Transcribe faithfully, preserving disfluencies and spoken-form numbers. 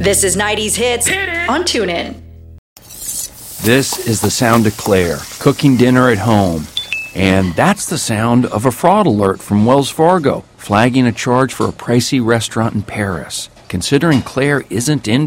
This is nineties Hits on TuneIn. This is the sound of Claire, cooking dinner at home. And that's the sound of a fraud alert from Wells Fargo, flagging a charge for a pricey restaurant in Paris. Considering Claire isn't in